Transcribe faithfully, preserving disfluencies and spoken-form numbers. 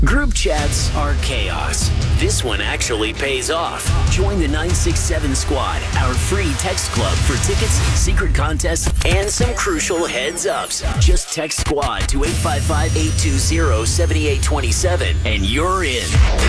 Group chats are chaos. This one actually pays off. Join the nine six seven Squad, our free text club for tickets, secret contests, and some crucial heads ups. Just text Squad to eight five five, eight two zero, seven eight two seven and you're in.